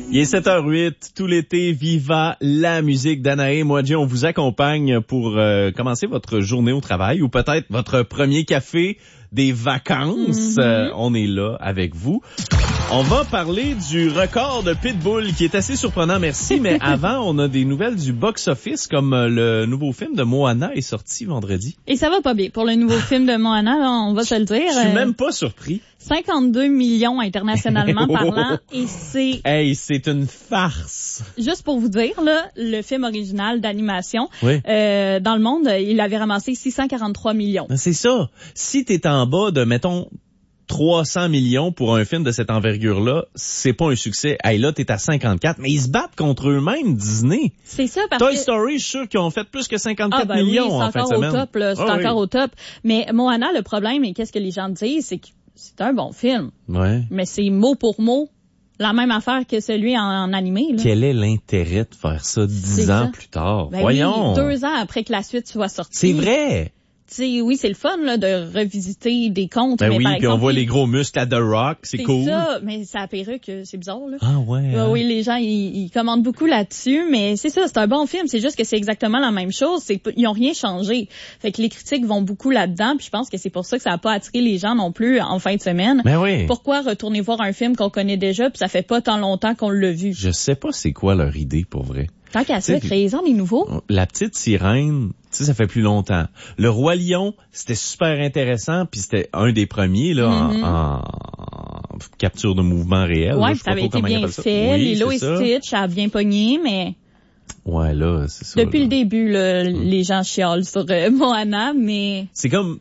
Il est 7h08, tout l'été, viva la musique d'Anaé Moadji. On vous accompagne pour commencer votre journée au travail ou peut-être votre premier café des vacances. On est là avec vous. On va parler du record de Pitbull qui est assez surprenant, merci. Mais avant, on a des nouvelles du box-office comme le nouveau film de Moana est sorti vendredi. Et ça va pas bien pour le nouveau film de Moana, là, on va se le dire. Je suis même pas surpris. 52 millions internationalement parlant et c'est... Hey, c'est une farce. Juste pour vous dire, là, le film original d'animation, oui. Dans le monde, il avait ramassé 643 millions. C'est ça. Si t'es en bas de, mettons, 300 millions pour un film de cette envergure-là, c'est pas un succès. Hey, là, t'es à 54, mais ils se battent contre eux-mêmes, Disney. C'est ça, parce Toy que... Story, je suis sûr qu'ils ont fait plus que 54 millions en fin de semaine. C'est encore au top. Mais Moana, le problème, et qu'est-ce que les gens disent, c'est que c'est un bon film. Ouais. Mais c'est mot pour mot la même affaire que celui en animé. Là. Quel est l'intérêt de faire ça 10 ans plus tard? Ben Voyons. Oui, 2 ans après que la suite soit sortie. C'est vrai. T'sais, oui, c'est le fun là, de revisiter des contes. Ben mais oui, par puis exemple, on voit les gros muscles à The Rock, c'est cool. C'est ça, mais sa perruque, c'est bizarre. Là. Ah ouais. Oui, les gens, ils commandent beaucoup là-dessus, mais c'est ça, c'est un bon film. C'est juste que c'est exactement la même chose. Ils ont rien changé. Fait que les critiques vont beaucoup là-dedans, puis je pense que c'est pour ça que ça n'a pas attiré les gens non plus en fin de semaine. Ben oui. Pourquoi retourner voir un film qu'on connaît déjà, puis ça fait pas tant longtemps qu'on l'a vu? Je sais pas c'est quoi leur idée pour vrai. Tant qu'à ça, créez-en des nouveaux. La petite sirène, tu sais, ça fait plus longtemps. Le Roi Lion, c'était super intéressant, puis c'était un des premiers là en capture de mouvement réel. Ouais, là, ça avait été bien fait. Oui, Lilo et Stitch, ça a bien pogné, mais... Ouais, là, c'est ça. Depuis le début, là, les gens chialent sur Moana, mais... C'est comme...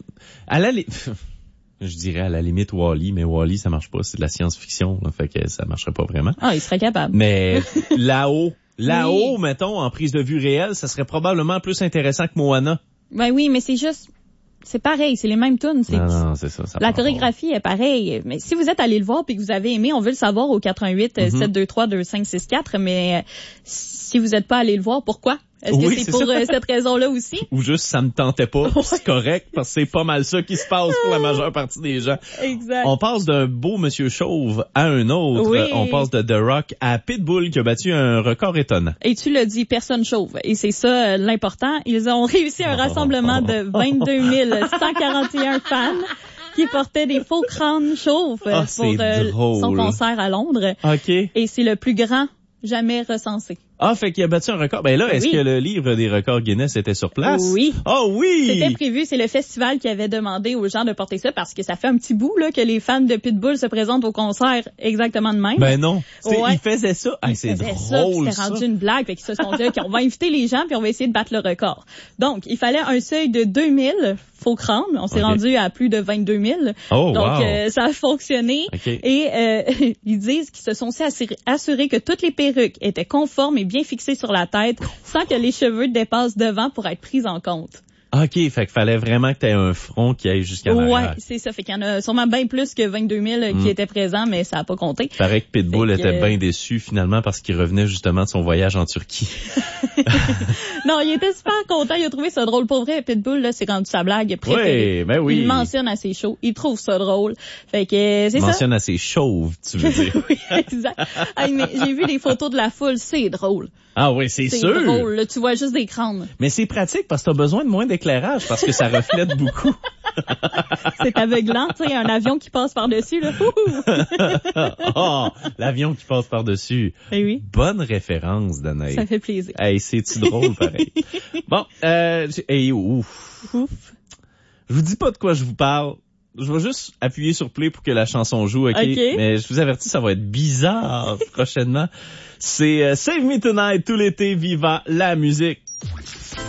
Je dirais à la limite Wall-E, mais Wall-E, ça marche pas. C'est de la science-fiction, là, fait que ça marcherait pas vraiment. Ah, il serait capable. Mais là-haut, oui. mettons, en prise de vue réelle, ça serait probablement plus intéressant que Moana. Ben oui, mais c'est juste... C'est pareil, c'est les mêmes tunes. Non, c'est ça. La chorégraphie est pareille. Mais si vous êtes allé le voir puis que vous avez aimé, on veut le savoir au 88-723-2564. Mais si vous n'êtes pas allé le voir, pourquoi? Est-ce que c'est pour cette raison-là aussi? Ou juste ça me tentait pas, c'est correct, parce que c'est pas mal ça qui se passe pour la majeure partie des gens. Exact. On passe d'un beau Monsieur Chauve à un autre. Oui. On passe de The Rock à Pitbull qui a battu un record étonnant. Et tu l'as dit, personne chauve. Et c'est ça l'important. Ils ont réussi un rassemblement de 22 141 fans qui portaient des faux crânes chauves pour son concert à Londres. OK. Et c'est le plus grand jamais recensé. Ah, fait qu'il a battu un record. Ben là, est-ce que le livre des records Guinness était sur place? Oui. Oh oui! C'était prévu. C'est le festival qui avait demandé aux gens de porter ça parce que ça fait un petit bout là que les fans de Pitbull se présentent au concert exactement de même. Ben non. Ouais. Ils faisaient ça. C'est drôle, ça. C'était rendu une blague. Fait qu'ils se sont dit qu'on va inviter les gens puis on va essayer de battre le record. Donc, il fallait un seuil de 2000 faux crânes. On s'est rendu à plus de 22 000. Oh, donc, ça a fonctionné. Okay. Et ils disent qu'ils se sont assurés que toutes les perruques étaient conformes et bien fixées sur la tête sans que les cheveux dépassent devant pour être pris en compte. OK, fait qu'il fallait vraiment que tu aies un front qui aille jusqu'à l'arrière. Ouais, c'est ça. Fait qu'il y en a sûrement bien plus que 22 000 qui étaient présents, mais ça n'a pas compté. Il paraît que Pitbull était bien déçu finalement parce qu'il revenait justement de son voyage en Turquie. Non, il était super content. Il a trouvé ça drôle. Pour vrai, Pitbull, là, c'est rendu sa blague préférée. Oui, ben oui. Il mentionne à ses shows. Il trouve ça drôle. Fait que c'est ça. Il mentionne à ses chauves, tu veux dire. Oui, exact. Hey, mais j'ai vu des photos de la foule. C'est drôle. Ah oui, c'est sûr. C'est drôle. Là, tu vois juste des crânes. Mais c'est pratique parce que t'as besoin de moins d'éclairage parce que ça reflète beaucoup. C'est aveuglant, tu sais, un avion qui passe par-dessus, là. Oh, l'avion qui passe par-dessus. Eh oui. Bonne référence, Danaï. Ça fait plaisir. Hey, c'est-tu drôle, pareil. Bon, ouf. Je vous dis pas de quoi je vous parle. Je vais juste appuyer sur play pour que la chanson joue, OK? Mais je vous avertis, ça va être bizarre prochainement. C'est Save Me Tonight, tout l'été, viva la musique.